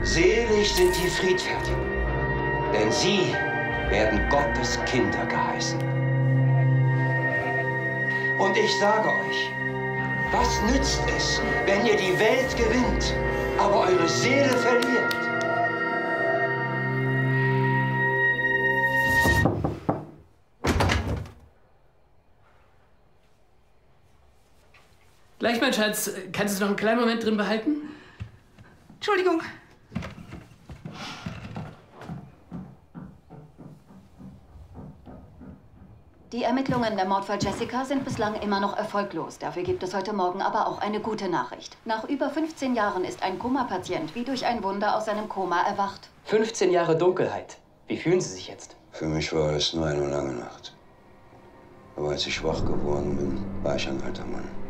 Selig sind die Friedfertigen, denn sie werden Gottes Kinder geheißen. Und ich sage euch, was nützt es, wenn ihr die Welt gewinnt, aber eure Seele verliert? Gleich, mein Schatz. Kannst du es noch einen kleinen Moment drin behalten? Entschuldigung. Die Ermittlungen der Mordfall Jessica sind bislang immer noch erfolglos. Dafür gibt es heute Morgen aber auch eine gute Nachricht. Nach über 15 Jahren ist ein Koma-Patient wie durch ein Wunder aus seinem Koma erwacht. 15 Jahre Dunkelheit. Wie fühlen Sie sich jetzt? Für mich war es nur eine lange Nacht. Aber als ich wach geworden bin, war ich ein alter Mann.